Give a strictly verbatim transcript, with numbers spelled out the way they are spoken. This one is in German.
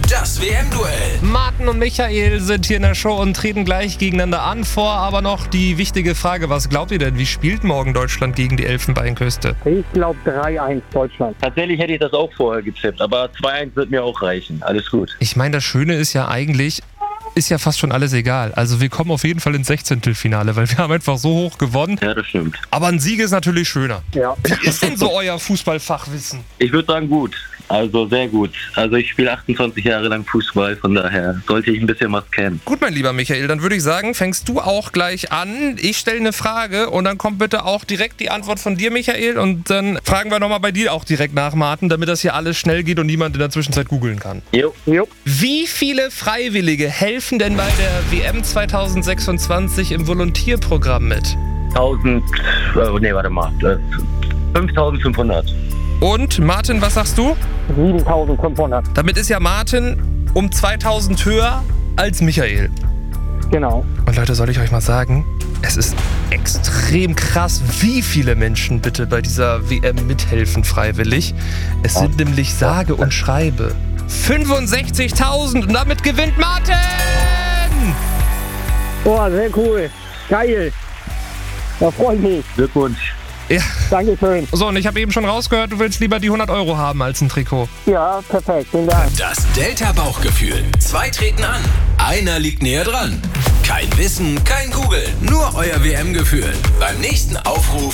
Das W M-Duell. Martin und Michael sind hier in der Show und treten gleich gegeneinander an. Vor aber noch die wichtige Frage, was glaubt ihr denn, wie spielt morgen Deutschland gegen die Elfenbeinküste? Ich glaube drei eins Deutschland. Tatsächlich hätte ich das auch vorher getippt, aber zwei eins wird mir auch reichen. Alles gut. Ich meine, das Schöne ist ja eigentlich, ist ja fast schon alles egal. Also wir kommen auf jeden Fall ins Sechzehntelfinale, weil wir haben einfach so hoch gewonnen. Ja, das stimmt. Aber ein Sieg ist natürlich schöner. Ja. Wie ist denn so euer Fußballfachwissen? Ich würde sagen gut. Also sehr gut. Also ich spiele achtundzwanzig Jahre lang Fußball, von daher sollte ich ein bisschen was kennen. Gut, mein lieber Michael, dann würde ich sagen, fängst du auch gleich an. Ich stelle eine Frage und dann kommt bitte auch direkt die Antwort von dir, Michael. Und dann fragen wir nochmal bei dir auch direkt nach, Martin, damit das hier alles schnell geht und niemand in der Zwischenzeit googeln kann. Jo. Jo. Wie viele Freiwillige helfen denn bei der W M zweitausendsechsundzwanzig im Volontierprogramm mit? tausend, äh, nee, warte mal, äh, fünftausendfünfhundert. Und Martin, was sagst du? siebentausendfünfhundert. Damit ist ja Martin um zweitausend höher als Michael. Genau. Und Leute, soll ich euch mal sagen, es ist extrem krass, wie viele Menschen bitte bei dieser W M mithelfen freiwillig. Es sind nämlich sage und schreibe fünfundsechzigtausend und damit gewinnt Martin! Boah, sehr cool. Geil. Da freue ich mich. Glückwunsch. Ja. Dankeschön. So, und ich habe eben schon rausgehört, du willst lieber die hundert Euro haben als ein Trikot. Ja, perfekt. Vielen Dank. Das Delta-Bauchgefühl. Zwei treten an. Einer liegt näher dran. Kein Wissen, kein Googeln. Nur euer W M-Gefühl. Beim nächsten Aufruf